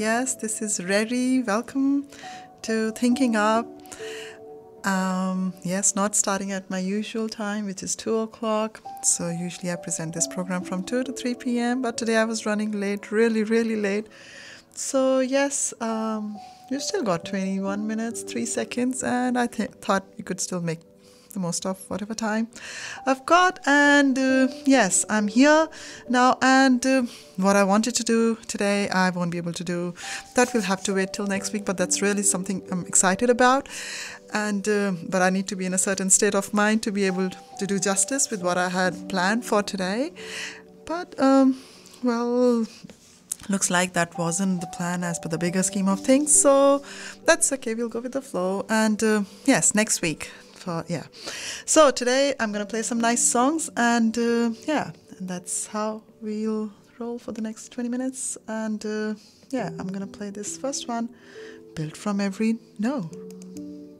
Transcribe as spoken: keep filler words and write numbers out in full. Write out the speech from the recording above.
Yes, this is Reri. Welcome to Thinking Up. Um, yes, not starting at my usual time, which is two o'clock. So usually I present this program from two to three p m. But today I was running late, really, really late. So yes, um, you still got twenty-one minutes, three seconds, and I th- thought you could still make the most of whatever time I've got. And uh, yes, I'm here now. And uh, what I wanted to do today, I won't be able to do. That will have to wait till next week. But that's really something I'm excited about. And uh, but I need to be in a certain state of mind to be able to do justice with what I had planned for today. But um, well. Looks like that wasn't the plan as per the bigger scheme of things, so that's okay. We'll go with the flow. And uh, yes, next week. For yeah. So today I'm gonna play some nice songs, and uh, yeah, and that's how we'll roll for the next twenty minutes. And uh, yeah, I'm gonna play this first one, Built from Every No.